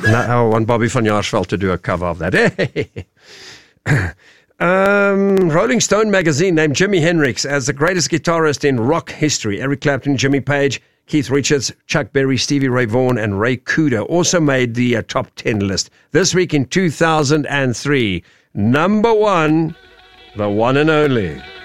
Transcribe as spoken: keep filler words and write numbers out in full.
I want Bobby van Jaarsveld to do a cover of that. um, Rolling Stone magazine named Jimi Hendrix as the greatest guitarist in rock history. Eric Clapton, Jimmy Page, Keith Richards, Chuck Berry, Stevie Ray Vaughan, and Ray Cooder also made the uh, top ten list. This week in two thousand three, number one, the one and only